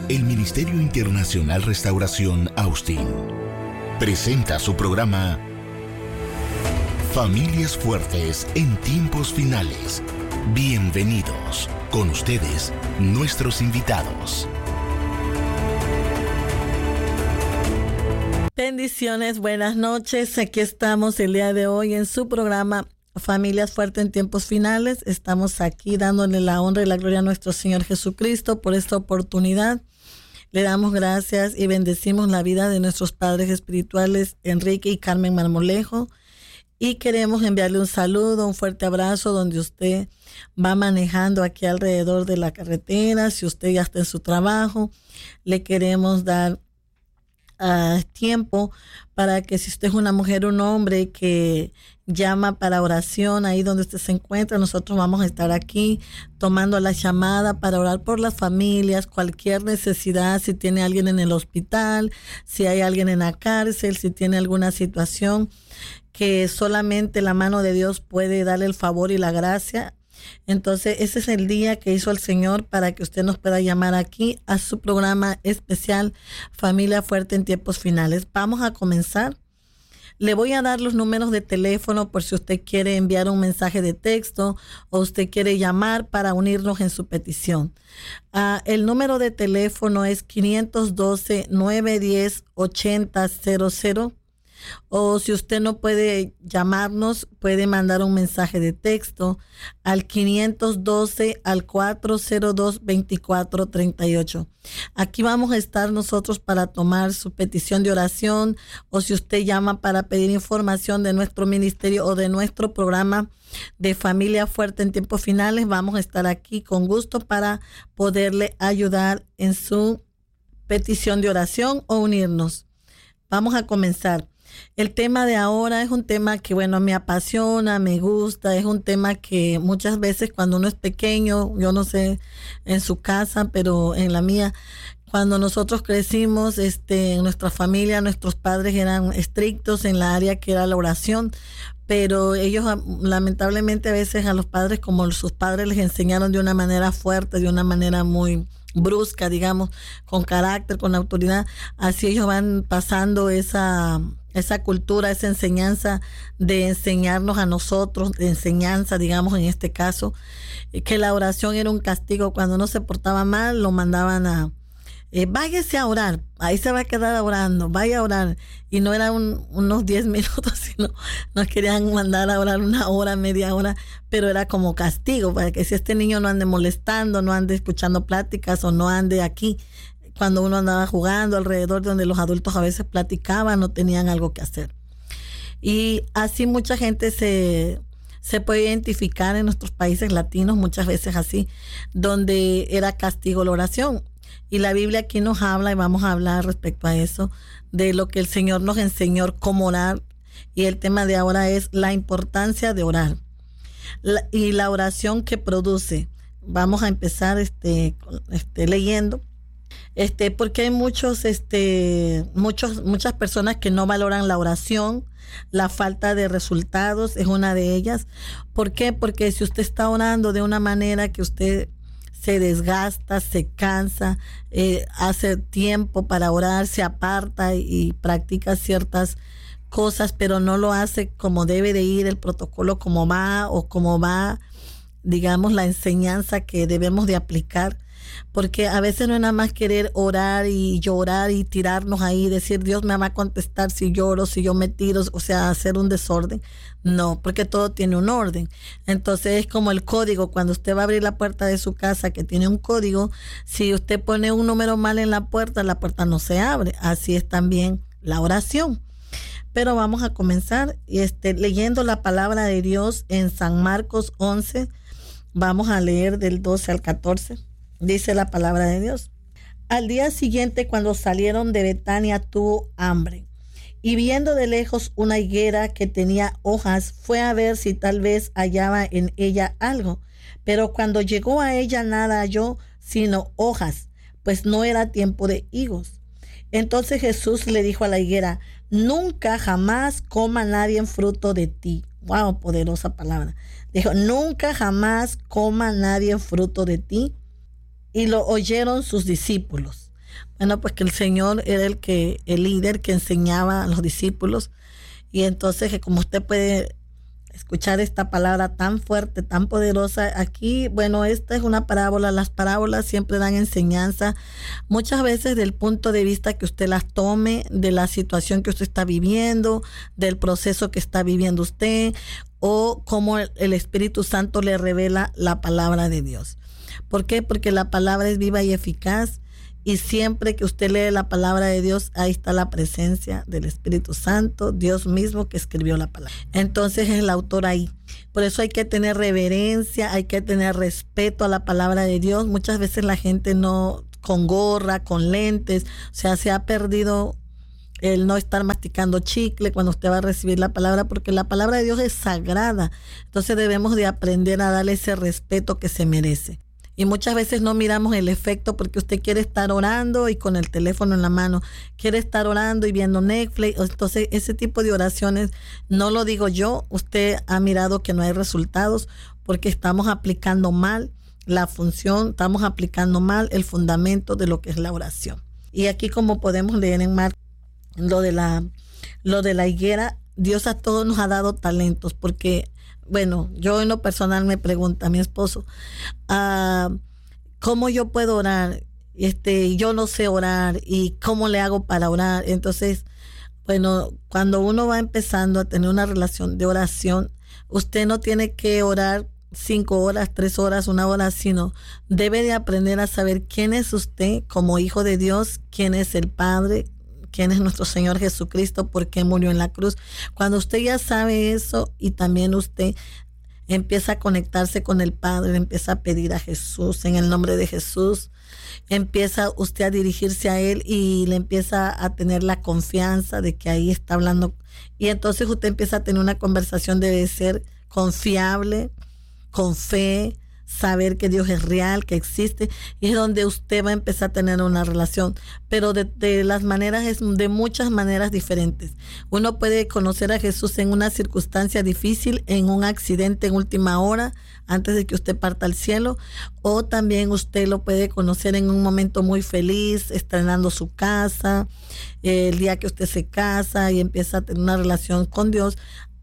El Ministerio Internacional Restauración Austin presenta su programa Familias Fuertes en Tiempos Finales. Bienvenidos. Con ustedes, nuestros invitados. Bendiciones, buenas noches. Aquí estamos el día de hoy en su programa Familias Fuertes en Tiempos Finales. Estamos aquí dándole la honra y la gloria a nuestro Señor Jesucristo por esta oportunidad. Le damos gracias y bendecimos la vida de nuestros padres espirituales, Enrique y Carmen Marmolejo. Y queremos enviarle un saludo, un fuerte abrazo donde usted va manejando aquí alrededor de la carretera. Si usted ya está en su trabajo, le queremos dar tiempo para que si usted es una mujer o un hombre que llama para oración, ahí donde usted se encuentra, nosotros vamos a estar aquí tomando la llamada para orar por las familias, cualquier necesidad, si tiene alguien en el hospital, si hay alguien en la cárcel, si tiene alguna situación que solamente la mano de Dios puede darle el favor y la gracia. Entonces ese es el día que hizo el Señor para que usted nos pueda llamar aquí a su programa especial Familia Fuerte en Tiempos Finales. Vamos a comenzar. Le voy a dar los números de teléfono por si usted quiere enviar un mensaje de texto o usted quiere llamar para unirnos en su petición. El número de teléfono es 512-910-8000. O si usted no puede llamarnos, puede mandar un mensaje de texto al 512 al 402-2438. Aquí vamos a estar nosotros para tomar su petición de oración, o si usted llama para pedir información de nuestro ministerio o de nuestro programa de Familia Fuerte en Tiempos Finales, vamos a estar aquí con gusto para poderle ayudar en su petición de oración o unirnos. Vamos a comenzar. El tema de ahora es un tema que, me apasiona, me gusta, es un tema que muchas veces cuando uno es pequeño, yo no sé en su casa, pero en la mía, cuando nosotros crecimos, en nuestra familia, nuestros padres eran estrictos en la área que era la oración, pero ellos lamentablemente a veces a los padres, como sus padres les enseñaron de una manera fuerte, de una manera muy brusca, digamos, con carácter, con autoridad, así ellos van pasando esa cultura, esa enseñanza de enseñarnos a nosotros, de enseñanza, digamos, en este caso, que la oración era un castigo. Cuando uno se portaba mal, lo mandaban a váyase a orar, ahí se va a quedar orando, vaya a orar, y no eran unos 10 minutos, sino nos querían mandar a orar una hora, media hora, pero era como castigo, para que si este niño no ande molestando, no ande escuchando pláticas o no ande aquí, cuando uno andaba jugando alrededor donde los adultos a veces platicaban, no tenían algo que hacer. Y así mucha gente se puede identificar en nuestros países latinos, muchas veces así, donde era castigo la oración. Y la Biblia aquí nos habla, y vamos a hablar respecto a eso, de lo que el Señor nos enseñó, cómo orar. Y el tema de ahora es la importancia de orar y la oración que produce. Vamos a empezar leyendo. Porque hay muchas personas que no valoran la oración. La falta de resultados es una de ellas. ¿Por qué? Porque si usted está orando de una manera que usted se desgasta, se cansa, hace tiempo para orar, se aparta y practica ciertas cosas, pero no lo hace como debe de ir el protocolo, como va, digamos, la enseñanza que debemos de aplicar. Porque a veces no es nada más querer orar y llorar y tirarnos ahí, decir Dios me va a contestar si lloro, si yo me tiro, o sea, hacer un desorden. No, porque todo tiene un orden. Entonces es como el código, cuando usted va a abrir la puerta de su casa que tiene un código, si usted pone un número mal en la puerta no se abre. Así es también la oración. Pero vamos a comenzar leyendo la palabra de Dios en San Marcos 11. Vamos a leer del 12 al 14. Dice la palabra de Dios. Al día siguiente, cuando salieron de Betania, tuvo hambre. Y viendo de lejos una higuera que tenía hojas, fue a ver si tal vez hallaba en ella algo. Pero cuando llegó a ella, nada halló, sino hojas, pues no era tiempo de higos. Entonces Jesús le dijo a la higuera: nunca jamás coma nadie fruto de ti. Wow, poderosa palabra. Dijo: nunca jamás coma nadie fruto de ti. Y lo oyeron sus discípulos. Bueno, pues que el Señor era el líder que enseñaba a los discípulos. Y entonces, como usted puede escuchar esta palabra tan fuerte, tan poderosa, aquí, bueno, esta es una parábola. Las parábolas siempre dan enseñanza, muchas veces del punto de vista que usted las tome, de la situación que usted está viviendo, del proceso que está viviendo usted, o cómo el Espíritu Santo le revela la palabra de Dios. ¿Por qué? Porque la palabra es viva y eficaz. Y siempre que usted lee la palabra de Dios, ahí está la presencia del Espíritu Santo, Dios mismo que escribió la palabra. Entonces es el autor ahí. Por eso hay que tener reverencia, hay que tener respeto a la palabra de Dios. Muchas veces la gente no, con gorra, con lentes, o sea, se ha perdido el no estar masticando chicle cuando usted va a recibir la palabra, porque la palabra de Dios es sagrada. Entonces debemos de aprender a darle ese respeto que se merece. Y muchas veces no miramos el efecto porque usted quiere estar orando y con el teléfono en la mano, quiere estar orando y viendo Netflix. Entonces ese tipo de oraciones, no lo digo yo, usted ha mirado que no hay resultados porque estamos aplicando mal la función, estamos aplicando mal el fundamento de lo que es la oración. Y aquí, como podemos leer en Marcos, lo de la higuera, Dios a todos nos ha dado talentos, porque bueno, yo en lo personal me pregunta a mi esposo, ¿cómo yo puedo orar? Yo no sé orar, y ¿cómo le hago para orar? Entonces, bueno, cuando uno va empezando a tener una relación de oración, usted no tiene que orar 5 horas, 3 horas, 1 hora, sino debe de aprender a saber quién es usted como hijo de Dios, quién es el Padre, quién es nuestro Señor Jesucristo, por qué murió en la cruz. Cuando usted ya sabe eso, y también usted empieza a conectarse con el Padre, empieza a pedir a Jesús en el nombre de Jesús, empieza usted a dirigirse a Él y le empieza a tener la confianza de que ahí está hablando, y entonces usted empieza a tener una conversación, debe ser confiable, con fe, saber que Dios es real, que existe, y es donde usted va a empezar a tener una relación, pero de las maneras, es de muchas maneras diferentes. Uno puede conocer a Jesús en una circunstancia difícil, en un accidente en última hora, antes de que usted parta al cielo, o también usted lo puede conocer en un momento muy feliz, estrenando su casa, el día que usted se casa y empieza a tener una relación con Dios,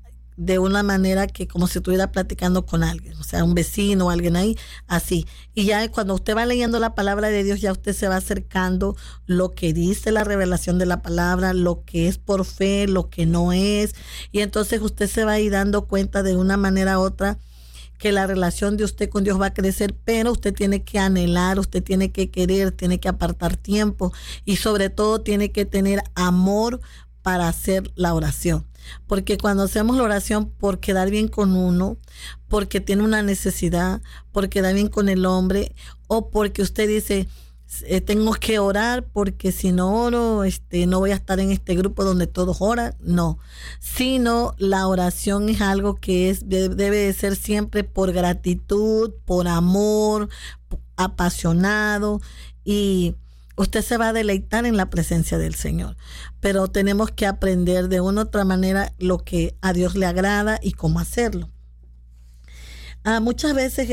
de una manera que como si estuviera platicando con alguien, o sea, un vecino o alguien ahí, así. Y ya cuando usted va leyendo la palabra de Dios, ya usted se va acercando lo que dice la revelación de la palabra, lo que es por fe, lo que no es, y entonces usted se va a ir dando cuenta de una manera u otra que la relación de usted con Dios va a crecer, pero usted tiene que anhelar, usted tiene que querer, tiene que apartar tiempo, y sobre todo tiene que tener amor para hacer la oración. Porque cuando hacemos la oración por quedar bien con uno, porque tiene una necesidad, por quedar bien con el hombre, o porque usted dice, tengo que orar porque si no oro, no voy a estar en este grupo donde todos oran, no. Sino la oración es algo que debe de ser siempre por gratitud, por amor, apasionado, y usted se va a deleitar en la presencia del Señor. Pero tenemos que aprender de una u otra manera lo que a Dios le agrada y cómo hacerlo. Muchas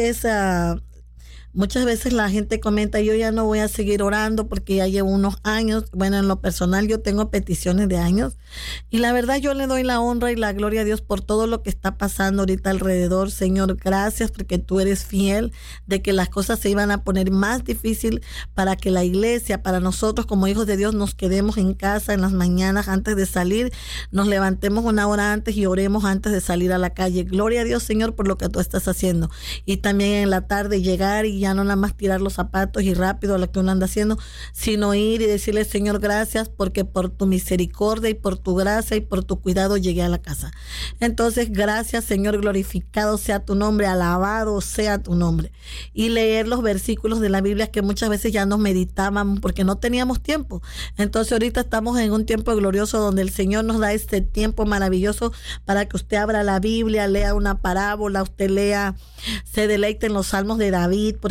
veces la gente comenta, yo ya no voy a seguir orando porque ya llevo unos años. Bueno, en lo personal yo tengo peticiones de años, y la verdad yo le doy la honra y la gloria a Dios por todo lo que está pasando ahorita alrededor. Señor, gracias porque tú eres fiel, de que las cosas se iban a poner más difícil para que la iglesia, para nosotros como hijos de Dios, nos quedemos en casa en las mañanas antes de salir, nos levantemos 1 hora antes y oremos antes de salir a la calle. Gloria a Dios, Señor, por lo que tú estás haciendo. Y también en la tarde llegar y ya no nada más tirar los zapatos y rápido a lo que uno anda haciendo, sino ir y decirle, Señor, gracias porque por tu misericordia y por tu gracia y por tu cuidado llegué a la casa. Entonces, gracias, Señor, glorificado sea tu nombre, alabado sea tu nombre. Y leer los versículos de la Biblia que muchas veces ya nos meditábamos porque no teníamos tiempo. Entonces, ahorita estamos en un tiempo glorioso donde el Señor nos da este tiempo maravilloso para que usted abra la Biblia, lea una parábola, usted lea, se deleite en los salmos de David, porque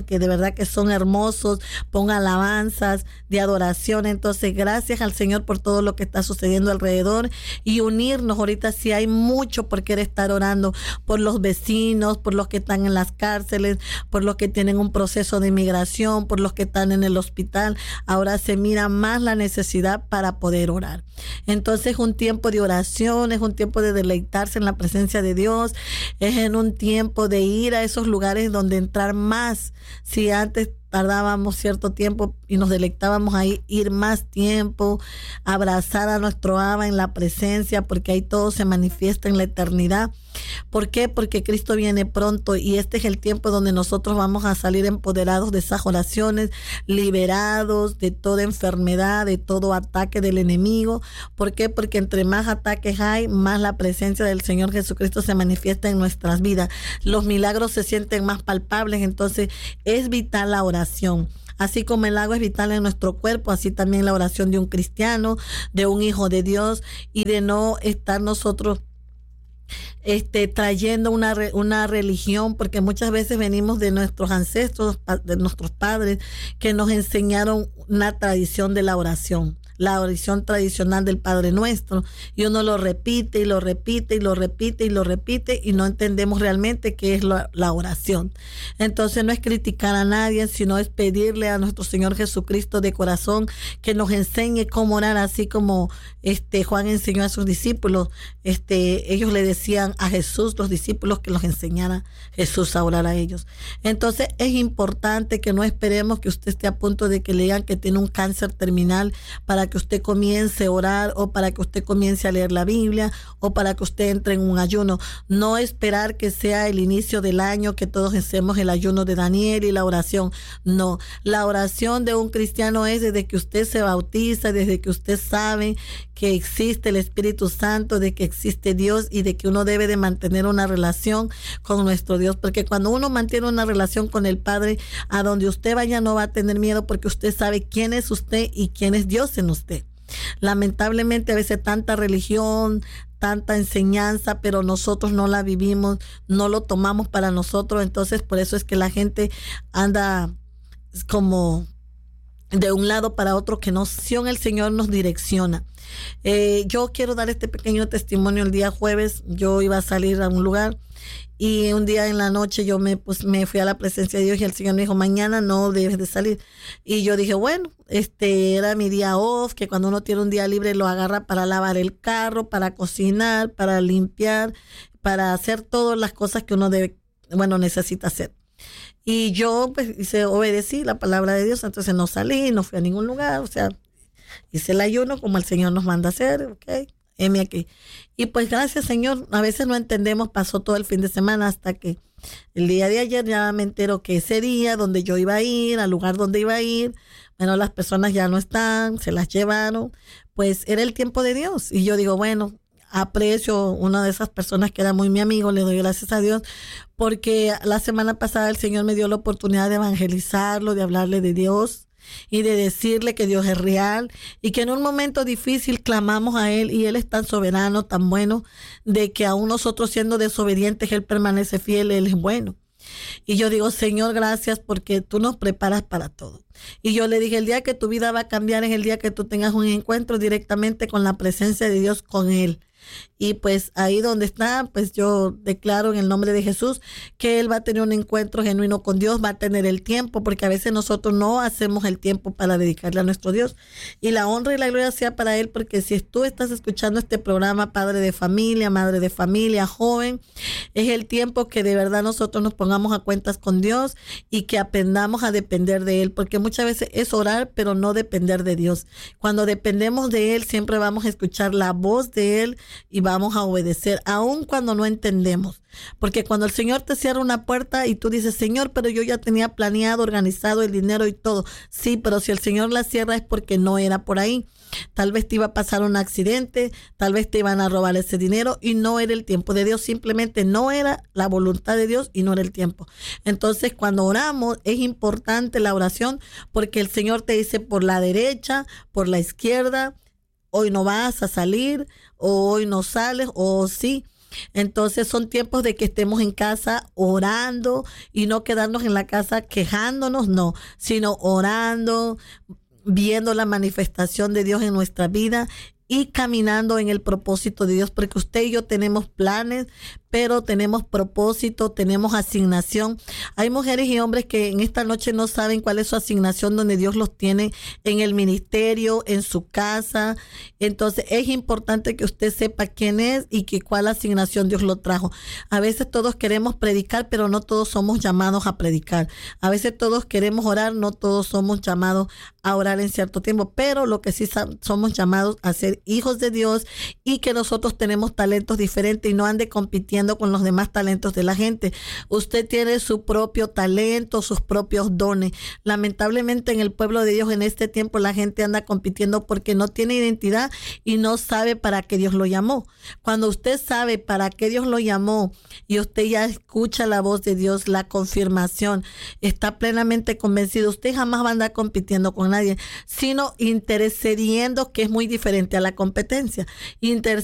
porque de verdad que son hermosos, pon alabanzas de adoración. Entonces, gracias al Señor por todo lo que está sucediendo alrededor y unirnos. Ahorita sí hay mucho por querer estar orando por los vecinos, por los que están en las cárceles, por los que tienen un proceso de inmigración, por los que están en el hospital. Ahora se mira más la necesidad para poder orar. Entonces, es un tiempo de oración, es un tiempo de deleitarse en la presencia de Dios, es en un tiempo de ir a esos lugares donde entrar más. Si antes tardábamos cierto tiempo y nos deleitábamos ahí, ir más tiempo, abrazar a nuestro Abba en la presencia, porque ahí todo se manifiesta en la eternidad. ¿Por qué? Porque Cristo viene pronto y este es el tiempo donde nosotros vamos a salir empoderados de esas oraciones, liberados de toda enfermedad, de todo ataque del enemigo. ¿Por qué? Porque entre más ataques hay, más la presencia del Señor Jesucristo se manifiesta en nuestras vidas. Los milagros se sienten más palpables, entonces es vital la oración. Así como el agua es vital en nuestro cuerpo, así también la oración de un cristiano, de un hijo de Dios, y de no estar nosotros trayendo una religión, porque muchas veces venimos de nuestros ancestros, de nuestros padres, que nos enseñaron una tradición de la oración tradicional del Padre Nuestro, y uno lo repite y lo repite y lo repite y lo repite y no entendemos realmente qué es la oración. Entonces no es criticar a nadie, sino es pedirle a nuestro Señor Jesucristo de corazón que nos enseñe cómo orar, así como Juan enseñó a sus discípulos. Ellos le decían a Jesús, los discípulos, que los enseñara Jesús a orar a ellos. Entonces es importante que no esperemos que usted esté a punto de que le digan que tiene un cáncer terminal para que usted comience a orar, o para que usted comience a leer la Biblia, o para que usted entre en un ayuno. No esperar que sea el inicio del año, que todos hacemos el ayuno de Daniel y la oración. No, la oración de un cristiano es desde que usted se bautiza, desde que usted sabe que existe el Espíritu Santo, de que existe Dios y de que uno debe de mantener una relación con nuestro Dios, porque cuando uno mantiene una relación con el Padre, a donde usted vaya no va a tener miedo, porque usted sabe quién es usted y quién es Dios en usted. Lamentablemente a veces tanta religión, tanta enseñanza, pero nosotros no la vivimos, no lo tomamos para nosotros. Entonces por eso es que la gente anda como de un lado para otro, que no, si el Señor nos direcciona. Yo quiero dar este pequeño testimonio. El día jueves yo iba a salir a un lugar y un día en la noche yo me fui a la presencia de Dios y el Señor me dijo: mañana no debes de salir. Y yo dije, bueno, era mi día off, que cuando uno tiene un día libre lo agarra para lavar el carro, para cocinar, para limpiar, para hacer todas las cosas que uno necesita hacer. Y yo obedecí la palabra de Dios, entonces no salí, no fui a ningún lugar, o sea, hice el ayuno como el Señor nos manda hacer, ¿ok? Heme aquí. Y pues gracias, Señor, a veces no entendemos, pasó todo el fin de semana hasta que el día de ayer ya me entero que ese día donde yo iba a ir, al lugar donde iba a ir, bueno, las personas ya no están, se las llevaron, pues era el tiempo de Dios. Y yo digo, bueno, aprecio una de esas personas que era muy mi amigo, le doy gracias a Dios, porque la semana pasada el Señor me dio la oportunidad de evangelizarlo, de hablarle de Dios y de decirle que Dios es real y que en un momento difícil clamamos a Él y Él es tan soberano, tan bueno, de que aún nosotros siendo desobedientes Él permanece fiel, Él es bueno. Y yo digo, Señor, gracias porque tú nos preparas para todo. Y yo le dije, el día que tu vida va a cambiar es el día que tú tengas un encuentro directamente con la presencia de Dios, con Él. Y pues ahí donde está, pues yo declaro en el nombre de Jesús que él va a tener un encuentro genuino con Dios, va a tener el tiempo, porque a veces nosotros no hacemos el tiempo para dedicarle a nuestro Dios. Y la honra y la gloria sea para él, porque si tú estás escuchando este programa, padre de familia, madre de familia, joven, es el tiempo que de verdad nosotros nos pongamos a cuentas con Dios y que aprendamos a depender de él, porque muchas veces es orar, pero no depender de Dios. Cuando dependemos de él, siempre vamos a escuchar la voz de él y vamos a obedecer, aun cuando no entendemos. Porque cuando el Señor te cierra una puerta y tú dices, Señor, pero yo ya tenía planeado, organizado el dinero y todo. Sí, pero si el Señor la cierra es porque no era por ahí. Tal vez te iba a pasar un accidente, tal vez te iban a robar ese dinero y no era el tiempo de Dios, simplemente no era la voluntad de Dios y no era el tiempo. Entonces, cuando oramos, es importante la oración, porque el Señor te dice por la derecha, por la izquierda, hoy no vas a salir, o hoy no sales, o sí. Entonces son tiempos de que estemos en casa orando y no quedarnos en la casa quejándonos, no, sino orando, viendo la manifestación de Dios en nuestra vida y caminando en el propósito de Dios, porque usted y yo tenemos planes, pero tenemos propósito, tenemos asignación. Hay mujeres y hombres que en esta noche no saben cuál es su asignación, donde Dios los tiene en el ministerio, en su casa. Entonces es importante que usted sepa quién es y que cuál asignación Dios lo trajo. A veces todos queremos predicar, pero no todos somos llamados a predicar. A veces todos queremos orar, no todos somos llamados a orar en cierto tiempo, pero lo que sí somos llamados a ser hijos de Dios, y que nosotros tenemos talentos diferentes y no ande compitiendo con los demás talentos de la gente. Usted tiene su propio talento, sus propios dones. Lamentablemente en el pueblo de Dios en este tiempo la gente anda compitiendo porque no tiene identidad y no sabe para qué Dios lo llamó. Cuando usted sabe para qué Dios lo llamó y usted ya escucha la voz de Dios, la confirmación, está plenamente convencido, usted jamás va a andar compitiendo con nadie, sino intercediendo, que es muy diferente a la competencia.